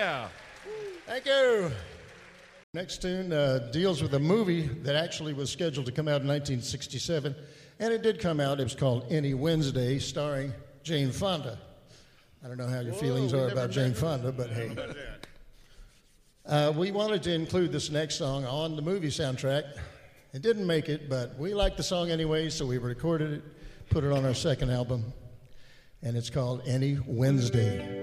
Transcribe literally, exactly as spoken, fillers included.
Yeah. Thank you. Next tune uh, deals with a movie that actually was scheduled to come out in nineteen sixty-seven, and it did come out. It was called Any Wednesday, starring Jane Fonda. I don't know how your Whoa, feelings are about Jane Fonda, but hey. Uh, we wanted to include this next song on the movie soundtrack. It didn't make it, but we liked the song anyway, so we recorded it, put it on our second album, and it's called Any Wednesday.